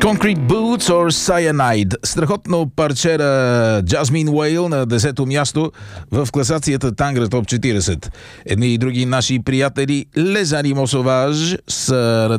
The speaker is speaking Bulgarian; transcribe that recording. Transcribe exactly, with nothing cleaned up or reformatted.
Concrete Boots or Cyanide. Страхотно парчера Jasmine Whale на десето място в класацията Тангра Топ четиридесет. Едни и други наши приятели Les Animaux Sauvages са